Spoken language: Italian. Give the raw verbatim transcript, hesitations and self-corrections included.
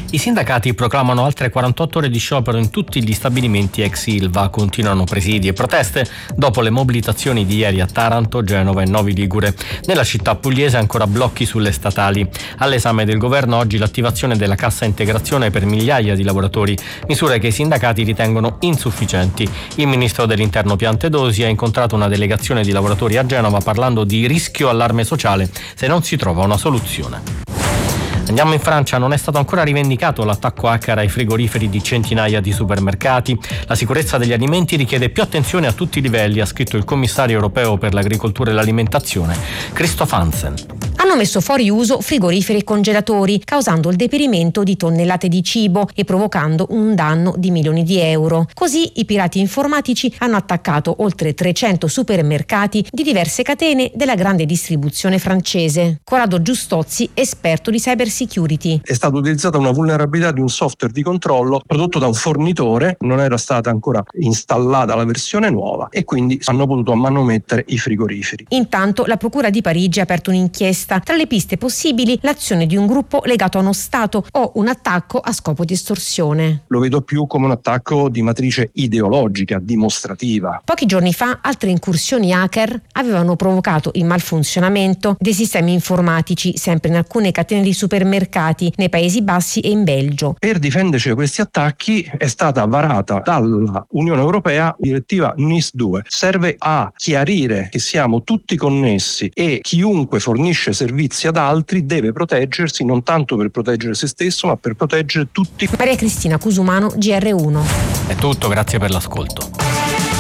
I sindacati proclamano altre quarantotto ore di sciopero in tutti gli stabilimenti ex Ilva. Continuano presidi e proteste dopo le mobilitazioni di ieri a Taranto, Genova e Novi Ligure. Nella città pugliese ancora blocchi sulle statali. All'esame del governo oggi l'attivazione della cassa integrazione per migliaia di lavoratori, misure che i sindacati ritengono insufficienti. Il ministro dell'Interno Piantedosi ha incontrato una delegazione di lavoratori a Genova parlando di rischio allarme sociale se non si trova una soluzione. Andiamo in Francia, non è stato ancora rivendicato l'attacco hacker ai frigoriferi di centinaia di supermercati. La sicurezza degli alimenti richiede più attenzione a tutti i livelli, ha scritto il commissario europeo per l'agricoltura e l'alimentazione, Christoph Hansen. Hanno messo fuori uso frigoriferi e congelatori, causando il deperimento di tonnellate di cibo e provocando un danno di milioni di euro. Così i pirati informatici hanno attaccato oltre trecento supermercati di diverse catene della grande distribuzione francese. Corrado Giustozzi, esperto di cybersecurity. È stata utilizzata una vulnerabilità di un software di controllo prodotto da un fornitore, non era stata ancora installata la versione nuova e quindi hanno potuto manomettere i frigoriferi. Intanto la Procura di Parigi ha aperto un'inchiesta. Tra le piste possibili l'azione di un gruppo legato a uno Stato o un attacco a scopo di estorsione. Lo vedo più come un attacco di matrice ideologica, dimostrativa. Pochi giorni fa altre incursioni hacker avevano provocato il malfunzionamento dei sistemi informatici sempre in alcune catene di supermercati nei Paesi Bassi e in Belgio. Per difenderci da questi attacchi è stata varata dalla Unione Europea direttiva N I S due. Serve a chiarire che siamo tutti connessi e chiunque fornisce servizi ad altri deve proteggersi non tanto per proteggere se stesso ma per proteggere tutti. Maria Cristina Cusumano, G R uno. È tutto, grazie per l'ascolto.